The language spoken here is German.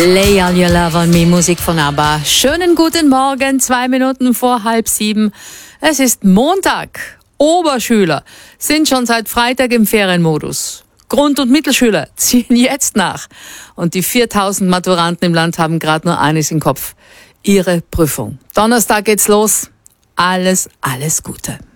Lay All Your Love on Me, Musik von ABBA. Schönen guten Morgen, 2 Minuten vor 6:30. Es ist Montag. Oberschüler sind schon seit Freitag im Ferienmodus. Grund- und Mittelschüler ziehen jetzt nach. Und die 4000 Maturanten im Land haben gerade nur eines im Kopf: ihre Prüfung. Donnerstag geht's los. Alles Gute.